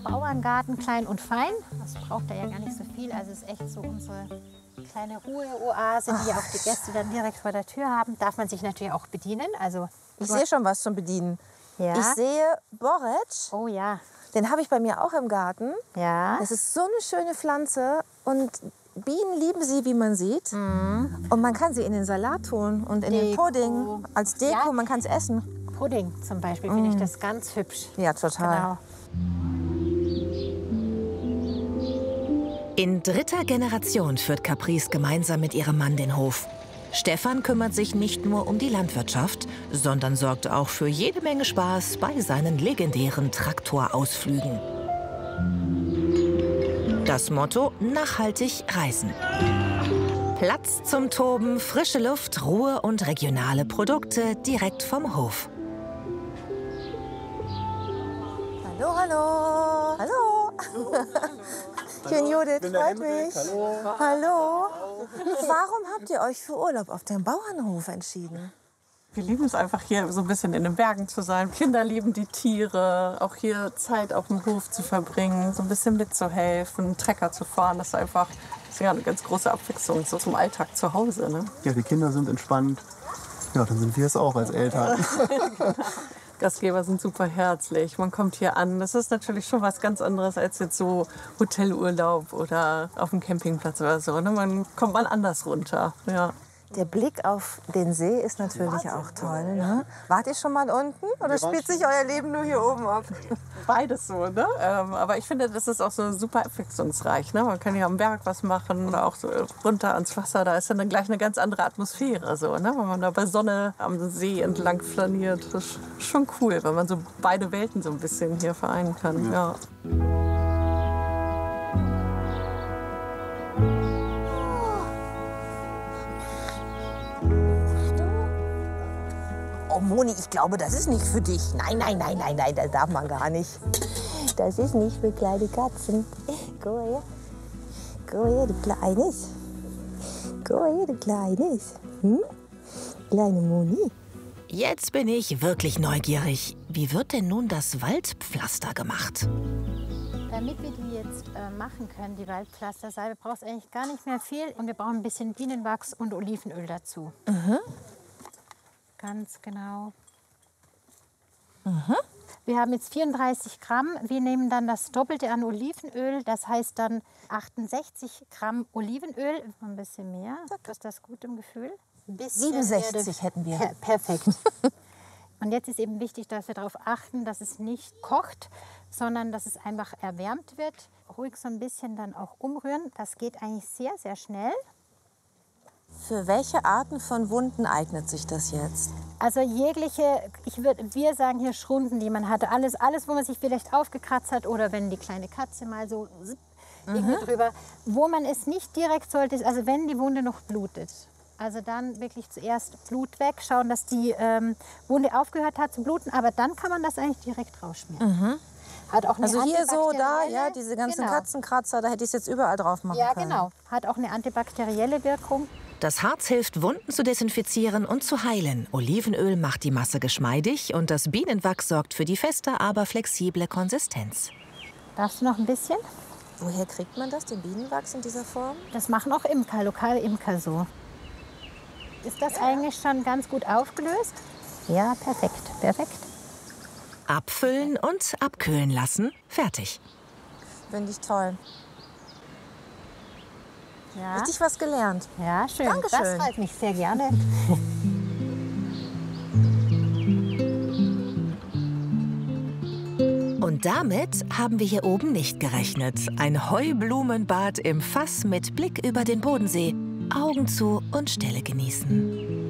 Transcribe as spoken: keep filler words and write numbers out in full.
Bauerngarten, klein und fein. Das braucht er ja gar nicht so viel. Also es ist echt so unsere kleine Ruheoase, die auch die Gäste dann direkt vor der Tür haben. Darf man sich natürlich auch bedienen. Also Ich sehe schon was zum Bedienen. ja. Ich sehe Borretsch. Oh ja. Den habe ich bei mir auch im Garten. Ja. Das ist so eine schöne Pflanze und Bienen lieben sie, wie man sieht. Mhm. Und man kann sie in den Salat tun und in den Deko. Pudding als Deko. Ja. Man kann es essen. Pudding zum Beispiel finde ich das ganz hübsch. Ja, total. Genau. In dritter Generation führt Caprice gemeinsam mit ihrem Mann den Hof. Stefan kümmert sich nicht nur um die Landwirtschaft, sondern sorgt auch für jede Menge Spaß bei seinen legendären Traktorausflügen. Das Motto: nachhaltig reisen. Platz zum Toben, frische Luft, Ruhe und regionale Produkte direkt vom Hof. Hallo, hallo. Hallo. Ich bin Judith, freut mich. Hallo. Hallo. Warum habt ihr euch für Urlaub auf dem Bauernhof entschieden? Wir lieben es einfach hier so ein bisschen in den Bergen zu sein. Kinder lieben die Tiere, auch hier Zeit auf dem Hof zu verbringen, so ein bisschen mitzuhelfen, einen Trecker zu fahren. Das ist einfach das ist ja eine ganz große Abwechslung so zum Alltag zu Hause. Ne? Ja, die Kinder sind entspannt. Ja, dann sind wir es auch als Eltern. Gastgeber sind super herzlich. Man kommt hier an. Das ist natürlich schon was ganz anderes als jetzt so Hotelurlaub oder auf dem Campingplatz oder so. Ne? Man kommt mal anders runter. Ja. Der Blick auf den See ist natürlich auch toll. Ne? Wart ihr schon mal unten oder spielt sich euer Leben nur hier oben ab? Beides so, ne? Ähm, aber ich finde, das ist auch so super abwechslungsreich. Ne? Man kann hier am Berg was machen oder auch so runter ans Wasser. Da ist dann gleich eine ganz andere Atmosphäre, so, ne? Wenn man da bei Sonne am See entlang flaniert. Das ist schon cool, wenn man so beide Welten so ein bisschen hier vereinen kann. Ja. Oh Moni, ich glaube, das ist nicht für dich. Nein, nein, nein, nein, nein, das darf man gar nicht. Das ist nicht für kleine Katzen. Komm her. Komm her, du Kleines. Komm her, du Kleines. Hm? Kleine Moni. Jetzt bin ich wirklich neugierig. Wie wird denn nun das Waldpflaster gemacht? Damit wir die jetzt äh, machen können, die Waldpflastersalbe, braucht es eigentlich gar nicht mehr viel. Und wir brauchen ein bisschen Bienenwachs und Olivenöl dazu. Mhm. Ganz genau. Mhm. Wir haben jetzt vierunddreißig Gramm. Wir nehmen dann das Doppelte an Olivenöl. Das heißt dann achtundsechzig Gramm Olivenöl. Ein bisschen mehr. Ist das gut im Gefühl? siebenundsechzig hätten wir. Per perfekt. Und jetzt ist eben wichtig, dass wir darauf achten, dass es nicht kocht, sondern dass es einfach erwärmt wird. Ruhig so ein bisschen dann auch umrühren. Das geht eigentlich sehr, sehr schnell. Für welche Arten von Wunden eignet sich das jetzt? Also jegliche, ich würd, wir sagen hier Schrunden, die man hatte. Alles, alles, wo man sich vielleicht aufgekratzt hat oder wenn die kleine Katze mal so zipp, irgendwie drüber. Wo man es nicht direkt sollte, ist, also wenn die Wunde noch blutet. Also dann wirklich zuerst Blut weg, schauen, dass die ähm, Wunde aufgehört hat zu bluten. Aber dann kann man das eigentlich direkt rausschmieren. Mhm. Hat auch eine Also hier so, da, antibakterielle- ja, diese ganzen genau. Katzenkratzer, da hätte ich es jetzt überall drauf machen Ja, können. genau. Hat auch eine antibakterielle Wirkung. Das Harz hilft, Wunden zu desinfizieren und zu heilen. Olivenöl macht die Masse geschmeidig und das Bienenwachs sorgt für die feste, aber flexible Konsistenz. Darfst du noch ein bisschen? Woher kriegt man das, den Bienenwachs in dieser Form? Das machen auch Imker, lokale Imker so. Ist das eigentlich schon ganz gut aufgelöst? Ja, perfekt, perfekt. Abfüllen und abkühlen lassen. Fertig. Finde ich toll. Ja, Richtig was gelernt. ja schön. Dankeschön. Das freut mich sehr gerne. Und damit haben wir hier oben nicht gerechnet. Ein Heublumenbad im Fass mit Blick über den Bodensee. Augen zu und Stille genießen.